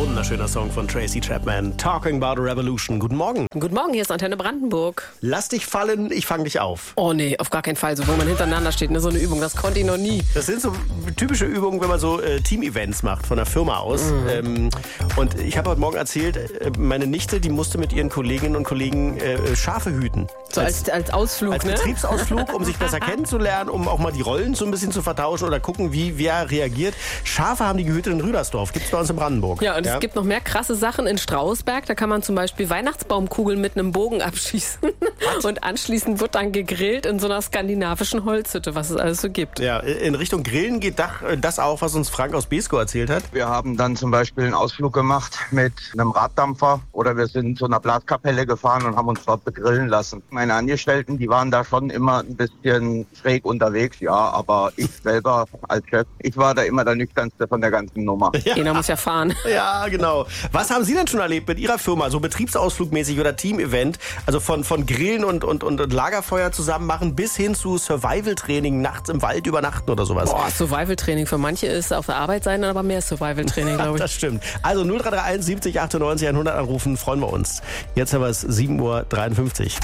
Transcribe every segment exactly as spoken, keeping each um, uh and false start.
Wunderschöner Song von Tracy Chapman. Talking about a Revolution. Guten Morgen. Guten Morgen, hier ist Antenne Brandenburg. Lass dich fallen, ich fang dich auf. Oh nee, auf gar keinen Fall. So, wo man hintereinander steht, ne, so eine Übung, das konnte ich noch nie. Das sind so typische Übungen, wenn man so äh, Team-Events macht von der Firma aus. Mhm. Ähm, und ich habe heute Morgen erzählt, äh, meine Nichte, die musste mit ihren Kolleginnen und Kollegen äh, Schafe hüten. So als, als Ausflug, Als ne? Betriebsausflug, um sich besser kennenzulernen, um auch mal die Rollen so ein bisschen zu vertauschen oder gucken, wie wer reagiert. Schafe haben die gehütet in Rüdersdorf. Gibt's bei uns in Brandenburg. Ja, und ja? Es gibt noch mehr krasse Sachen in Strausberg. Da kann man zum Beispiel Weihnachtsbaumkugeln mit einem Bogen abschießen. Was? Und anschließend wird dann gegrillt in so einer skandinavischen Holzhütte, was es alles so gibt. Ja, in Richtung Grillen geht das auch, was uns Frank aus Beeskow erzählt hat. Wir haben dann zum Beispiel einen Ausflug gemacht mit einem Raddampfer oder wir sind zu einer Blaskapelle gefahren und haben uns dort begrillen lassen. Meine Angestellten, die waren da schon immer ein bisschen schräg unterwegs, ja, aber ich selber als Chef, ich war da immer der nüchternste von der ganzen Nummer. Ja. Jeder muss ja fahren. Ja, genau. Was haben Sie denn schon erlebt mit Ihrer Firma, so betriebsausflugmäßig oder Team-Event? Also von, von Grillen und, und, und Lagerfeuer zusammen machen bis hin zu Survival-Training, nachts im Wald übernachten oder sowas. Boah, Survival-Training für manche ist auf der Arbeit sein, aber mehr Survival-Training, glaube ich. Das stimmt. Also null drei drei eins siebzig achtundneunzig hundert anrufen, freuen wir uns. Jetzt haben wir es sieben Uhr dreiundfünfzig.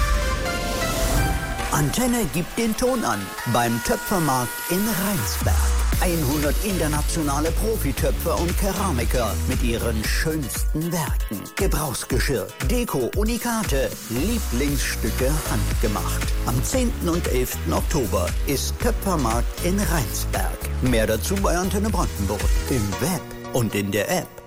Antenne gibt den Ton an beim Töpfermarkt in Rheinsberg. hundert internationale Profitöpfer und Keramiker mit ihren schönsten Werken. Gebrauchsgeschirr, Deko, Unikate, Lieblingsstücke handgemacht. Am zehnten und elften Oktober ist Töpfermarkt in Rheinsberg. Mehr dazu bei Antenne Brandenburg im Web und in der App.